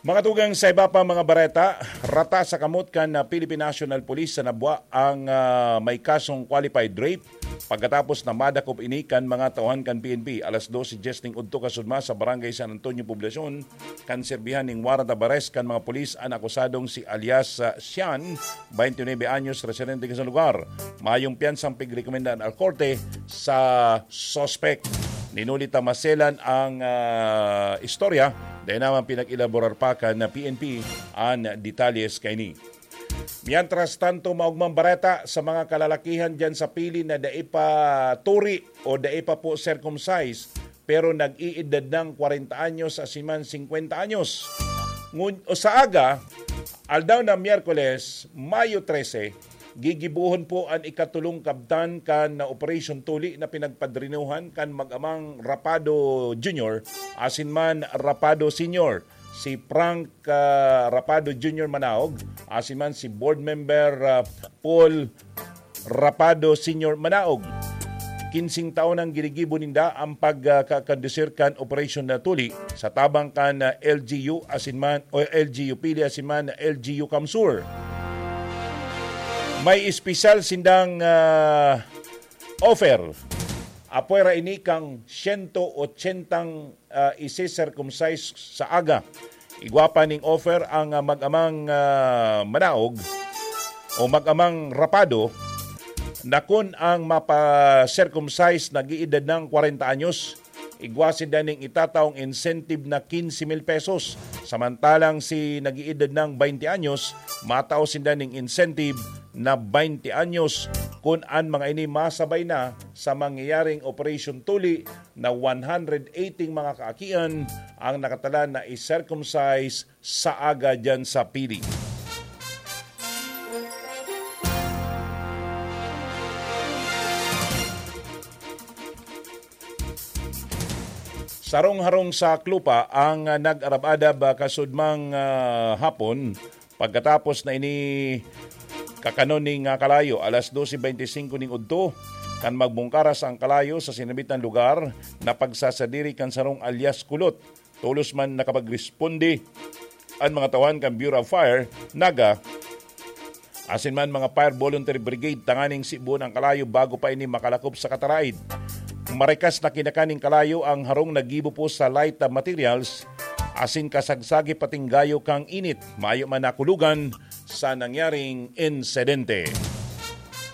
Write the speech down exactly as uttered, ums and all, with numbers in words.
Mga tugang sa iba pa mga bareta, rata sa kamot kan na Philippine National Police sa nabwa ang uh, may kasong qualified rape pagkatapos na madakop ini kan mga tauhan kan P N P. Alas dose jesting udto kasudma sa Barangay San Antonio Poblacion kan serbihan ning warrant of arrest kan mga pulis ang akusadong si alias uh, Sian, twenty-nine anyos, residente sa lugar. Mayong piyansang pigrekomendaan al korte sa suspect. Ninulit na maselan ang uh, istorya dahil naman pinag-elaborar pa ka na P N P ang detalles kaini. Mientras tanto, maugmang bareta sa mga kalalakihan dyan sa pili na daipa turi o daipa po circumcised pero nag-iedad ng forty anyos sa siman fifty anyos. Ngun, o sa aga, aldaw na Miyerkules, Mayo thirteen, gigibuhon po ang ikatulong kabtan kan na Operation Tuli na pinagpadrinuhan kan mag-amang Rapado Junior asin man Rapado Senior. Si Frank uh, Rapado Junior Manaog asin man si board member uh, Paul Rapado Senior Manaog. Kinsing taon ang ginigibo ninda ang pagkakandisir kan Operation na Tuli sa tabang kan uh, L G U asin man o L G U Pili asin man L G U Kamsur. May espesyal sindang uh, offer. Apoy ra ini kang one eighty uh, isi-circumcise sa aga. Igwapa ning offer ang uh, mag-amang uh, Manaog o mag-amang Rapado na kun ang mapa-circumcise nag-iedad ng forty anyos. Igwasin din ning itataong incentive na fifteen mil pesos. Samantalang si nag-iedad ng twenty anyos, mataw sinda ning incentive na twenty anyos kung ang mga ini masabay na sa mangyayaring Operation Tuli na one hundred eighty mga kaakian ang nakatala na i-circumcise sa aga dyan sa pili. Sarong-harong sa Klupa ang uh, nag-arab-adab uh, kasudmang uh, hapon pagkatapos na ini kakanon ning uh, kalayo alas twelve twenty-five ning udto kan magbungkaras ang kalayo sa sinabitan lugar na pagsasadiri kan sarong alias Kulot. Tulos man nakapagresponde ang mga tawan kan Bureau of Fire, Naga, asin man mga Fire Voluntary Brigade tanganing sibon ang kalayo bago pa ini makalakop sa Cataraid. Marikas na kinakaning kalayo ang harong nagibo po sa light materials asin kasagsagi pating gayo kang init. Mayo man nakulugan sa nangyaring insidente.